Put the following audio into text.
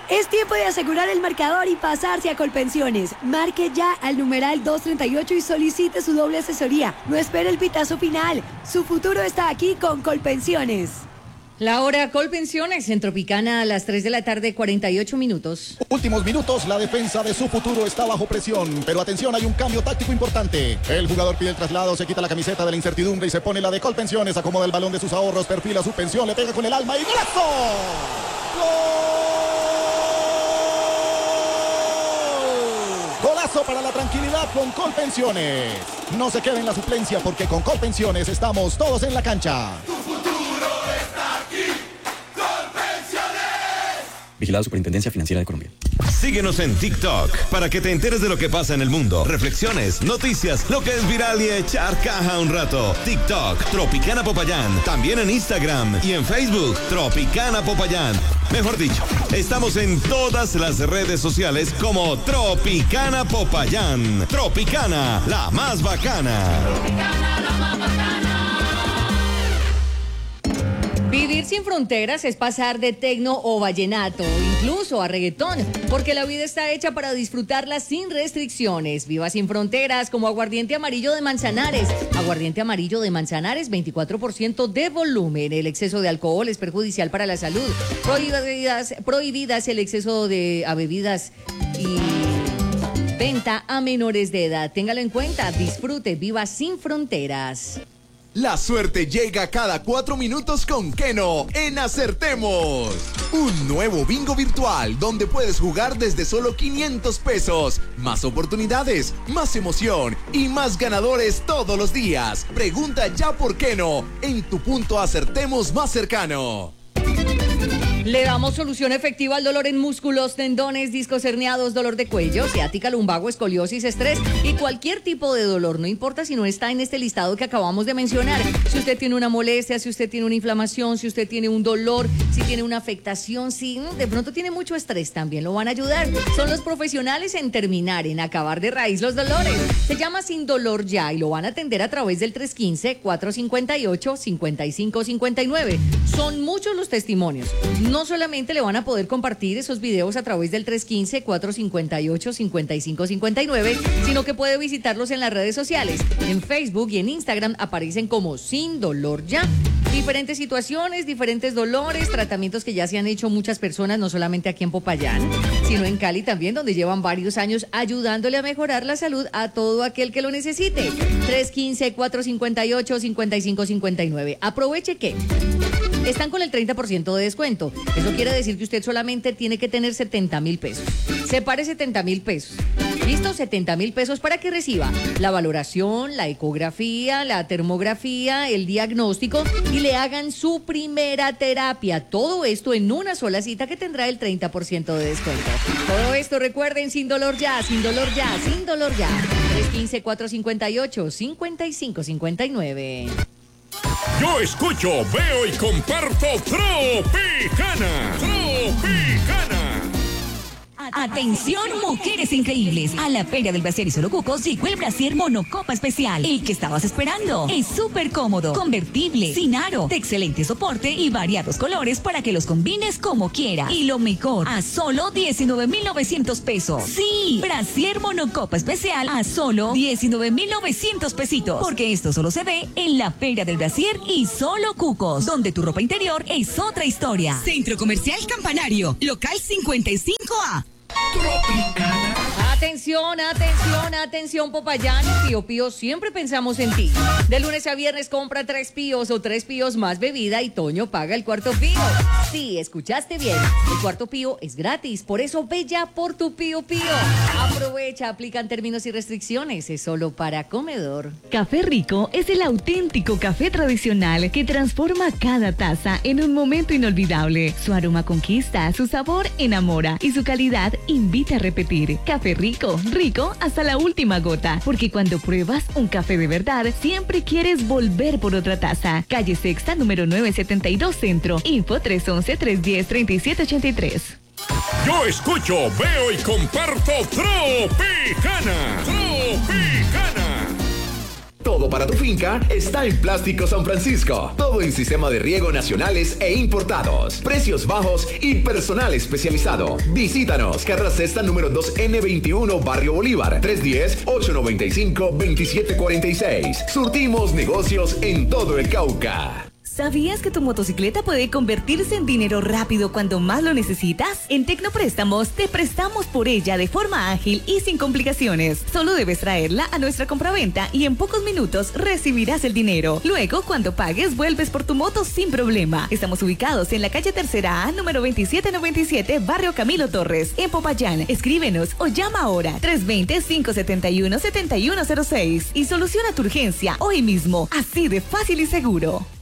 Es tiempo de asegurar el marcador y pasarse a Colpensiones. Marque ya al numeral 238 y solicite su doble asesoría. No espere el pitazo final. Su futuro está aquí con Colpensiones. La hora Colpensiones en Tropicana a las 3 de la tarde, 48 minutos. Últimos minutos, la defensa de su futuro está bajo presión. Pero atención, hay un cambio táctico importante. El jugador pide el traslado, se quita la camiseta de la incertidumbre y se pone la de Colpensiones. Acomoda el balón de sus ahorros, perfila su pensión, le pega con el alma y ¡golazo! ¡Gol! Golazo para la tranquilidad con Colpensiones. No se quede en la suplencia porque con Colpensiones estamos todos en la cancha. Vigilado Superintendencia Financiera de Colombia. Síguenos en TikTok para que te enteres de lo que pasa en el mundo. Reflexiones, noticias, lo que es viral y echar caja un rato. TikTok, Tropicana Popayán. También en Instagram y en Facebook, Tropicana Popayán. Mejor dicho, estamos en todas las redes sociales como Tropicana Popayán. Tropicana, la más bacana. Tropicana, la más bacana. Vivir sin fronteras es pasar de tecno o vallenato, incluso a reggaetón, porque la vida está hecha para disfrutarla sin restricciones. Viva sin fronteras como Aguardiente Amarillo de Manzanares. Aguardiente Amarillo de Manzanares, 24% de volumen. El exceso de alcohol es perjudicial para la salud. Prohibidas el exceso a bebidas y venta a menores de edad. Téngalo en cuenta, disfrute, viva sin fronteras. La suerte llega cada 4 minutos con Keno en Acertemos. Un nuevo bingo virtual donde puedes jugar desde solo 500 pesos. Más oportunidades, más emoción y más ganadores todos los días. Pregunta ya por Keno en tu punto Acertemos más cercano. Le damos solución efectiva al dolor en músculos, tendones, discos herniados, dolor de cuello, ciática, lumbago, escoliosis, estrés y cualquier tipo de dolor. No importa si no está en este listado que acabamos de mencionar. Si usted tiene una molestia, si usted tiene una inflamación, si usted tiene un dolor, si tiene una afectación, si de pronto tiene mucho estrés, también lo van a ayudar. Son los profesionales en terminar, en acabar de raíz los dolores. Se llama Sin Dolor Ya y lo van a atender a través del 315-458-5559. Son muchos los testimonios. No solamente le van a poder compartir esos videos a través del 315-458-5559, sino que puede visitarlos en las redes sociales. En Facebook y en Instagram aparecen como Sin Dolor Ya. Diferentes situaciones, diferentes dolores, tratamientos que ya se han hecho muchas personas, no solamente aquí en Popayán, sino en Cali también, donde llevan varios años ayudándole a mejorar la salud a todo aquel que lo necesite. 315-458-5559. Aproveche que están con el 30% de descuento. Eso quiere decir que usted solamente tiene que tener 70,000 pesos. Separe 70,000 pesos. ¿Listo? 70,000 pesos para que reciba la valoración, la ecografía, la termografía, el diagnóstico y le hagan su primera terapia. Todo esto en una sola cita que tendrá el 30% de descuento. Todo esto, recuerden, Sin Dolor Ya, Sin Dolor Ya, Sin Dolor Ya. 315-458-5559. Yo escucho, veo y comparto Tropicana. Tropicana. Atención, mujeres increíbles. A la Feria del Brasier y Solo Cucos llegó el brasier Monocopa Especial. El que estabas esperando. Es súper cómodo, convertible, sin aro, de excelente soporte y variados colores para que los combines como quiera. Y lo mejor, a solo 19,900 pesos. Sí, brasier Monocopa Especial a solo 19,900 pesitos. Porque esto solo se ve en la Feria del Brasier y Solo Cucos, donde tu ropa interior es otra historia. Centro Comercial Campanario, local 55A. Tropicana. Atención, atención, atención, Popayán. Pío Pío, siempre pensamos en ti. De lunes a viernes compra 3 píos o 3 píos más bebida y Toño paga el cuarto pío. Sí, escuchaste bien. El cuarto pío es gratis, por eso ve ya por tu Pío Pío. Aprovecha, aplican términos y restricciones. Es solo para comedor. Café Rico es el auténtico café tradicional que transforma cada taza en un momento inolvidable. Su aroma conquista, su sabor enamora y su calidad invita a repetir. Café Rico, rico hasta la última gota, porque cuando pruebas un café de verdad, siempre quieres volver por otra taza. Calle Sexta, número 972 Centro. Info 311-310-3783. Yo escucho, veo y comparto Tropicana. Tropicana. Todo para tu finca está en Plástico San Francisco. Todo en sistema de riego nacionales e importados. Precios bajos y personal especializado. Visítanos, Carrera Sexta número 2N21, Barrio Bolívar, 310-895-2746. Surtimos negocios en todo el Cauca. ¿Sabías que tu motocicleta puede convertirse en dinero rápido cuando más lo necesitas? En Tecnopréstamos te prestamos por ella de forma ágil y sin complicaciones. Solo debes traerla a nuestra compraventa y en pocos minutos recibirás el dinero. Luego, cuando pagues, vuelves por tu moto sin problema. Estamos ubicados en la calle Tercera A, número 2797, Barrio Camilo Torres, en Popayán. Escríbenos o llama ahora 320-571-7106 y soluciona tu urgencia hoy mismo, así de fácil y seguro.